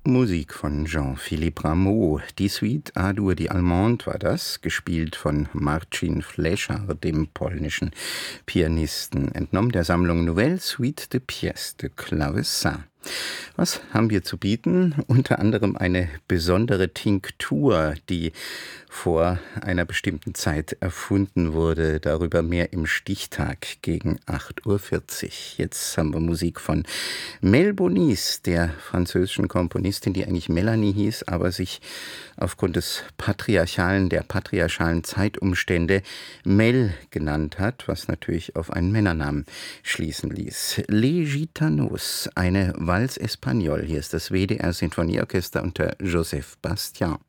Musik von Jean-Philippe Rameau. Die Suite A-Dur die Allemande war das, gespielt von Marcin Fleschar, dem polnischen Pianisten, entnommen der Sammlung Nouvelle Suite de Pièces de Clavecin. Was haben wir zu bieten? Unter anderem eine besondere Tinktur, die vor einer bestimmten Zeit erfunden wurde. Darüber mehr im Stichtag gegen 8:40 Uhr. Jetzt haben wir Musik von Mel Bonis, der französischen Komponistin, die eigentlich Melanie hieß, aber sich aufgrund der patriarchalen Zeitumstände Mel genannt hat, was natürlich auf einen Männernamen schließen ließ. Les Gitanos, eine Valse Espagnole. Hier ist das WDR Sinfonieorchester unter Joseph Bastian.